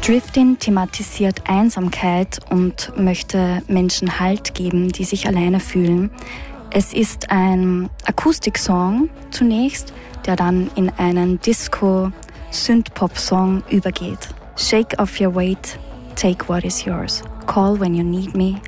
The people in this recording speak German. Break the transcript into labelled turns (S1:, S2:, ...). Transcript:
S1: Driftin thematisiert Einsamkeit und möchte Menschen Halt geben, die sich alleine fühlen. Es ist ein Akustiksong zunächst, der dann in einen Disco-Synth-Pop-Song übergeht. Shake off your weight, take what is yours. Call when you need me.